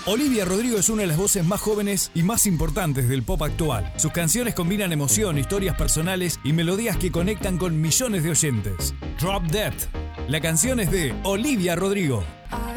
Olivia Rodrigo es una de las voces más jóvenes y más importantes del pop actual. Sus canciones combinan emoción, historias personales y melodías que conectan con millones de oyentes. Drop Dead. La canción es de Olivia Rodrigo.